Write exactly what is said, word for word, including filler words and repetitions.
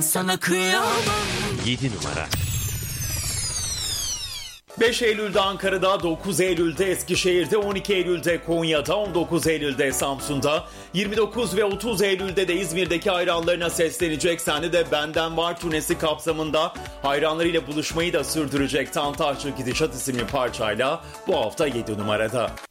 Sana kıyamam. yedi numara. beş Eylül'de Ankara'da, dokuz Eylül'de Eskişehir'de, on iki Eylül'de Konya'da, on dokuz Eylül'de Samsun'da, yirmi dokuz ve otuz Eylül'de de İzmir'deki hayranlarına seslenecek. Sende de Benden Var turnesi kapsamında hayranlarıyla buluşmayı da sürdürecek Tantaşçı Gidişat isimli parçayla bu hafta yedi numarada.